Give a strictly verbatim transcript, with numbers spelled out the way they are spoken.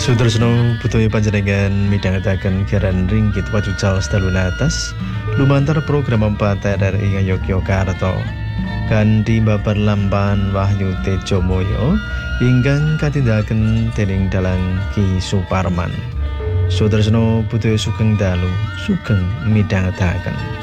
Sudarsno Butoyo panjenengan midhangetaken Kiran Ringgit Wajucal Sedalu atas lumantar program empat R I Yogyakarta kanthi babar lampan Wahyu Tejomoyo ingkang katindakaken dening Dalang Ki Suparman. Sudarsno Butoyo sugeng dalu sugeng midhangetaken.